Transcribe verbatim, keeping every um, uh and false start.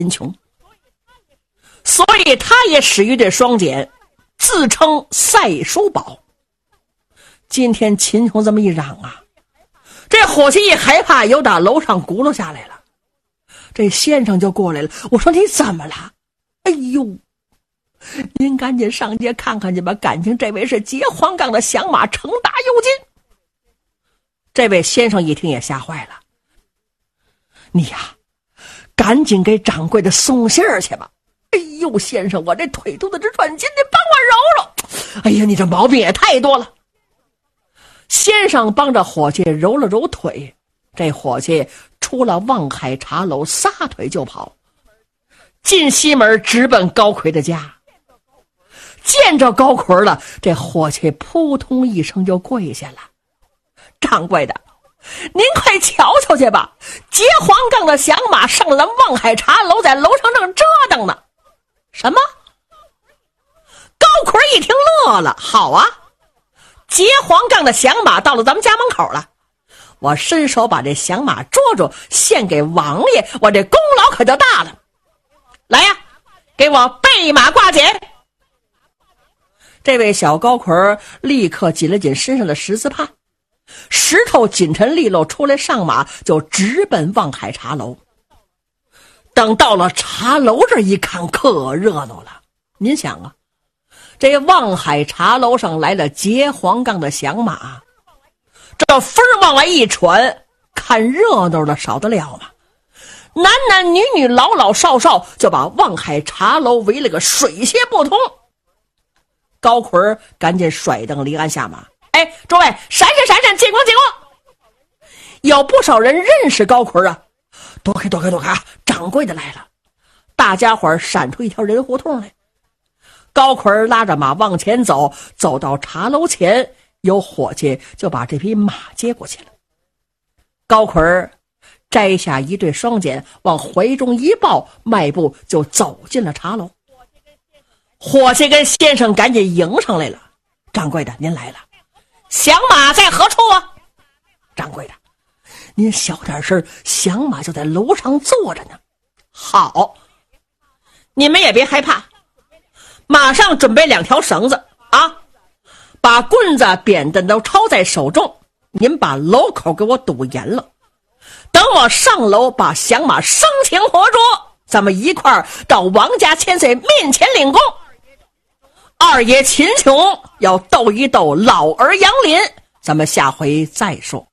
秦琼，所以他也使一对双锏，自称赛叔宝。今天秦琼这么一嚷啊，这伙计一害怕，又打楼上轱辘下来了。这先生就过来了，我说你怎么了？哎呦，您赶紧上街看看去吧，感情这位是结黄杠的响马，成大又金。这位先生一听也吓坏了，你呀，赶紧给掌柜的送信儿去吧。哎呦，先生，我这腿肚子直喘筋，你帮我揉揉。哎呀，你这毛病也太多了。先生帮着伙计揉了揉腿，这伙计出了望海茶楼，撒腿就跑，进西门直奔高奎的家。见着高奎了，这伙计扑通一声就跪下了。掌柜的，您快瞧瞧去吧，结黄杠的响马上了望海茶楼，在楼上正折腾呢。什么？高奎一听乐了，好啊，结黄杠的响马到了咱们家门口了，我伸手把这响马捉住，献给王爷，我这功劳可就大了。来呀，给我备马挂解。这位小高奎立刻紧了紧身上的十字帕，石头紧沉利落，出来上马就直奔望海茶楼。等到了茶楼这一看，可热闹了。您想啊，这望海茶楼上来了结黄杠的响马，这风往外一传，看热闹的少得了吗？男男女女老老少少就把望海茶楼围了个水泄不通。高奎赶紧甩蹬离鞍下马，哎，诸位闪闪闪闪，借光借光。有不少人认识高奎啊，躲开躲开躲开啊，掌柜的来了。大家伙闪出一条人胡同来。高奎拉着马往前走，走到茶楼前，有伙计就把这匹马接过去了。高奎摘下一对双锏，往怀中一抱，迈步就走进了茶楼。伙计跟先生赶紧迎上来了，掌柜的您来了，响马在何处啊？掌柜的，您小点声，响马就在楼上坐着呢。好，你们也别害怕，马上准备两条绳子啊，把棍子扁担都抄在手中，您把楼口给我堵严了，等我上楼把响马生擒活捉，咱们一块儿到王家千岁面前领功。二爷秦琼要斗一斗老儿杨林，咱们下回再说。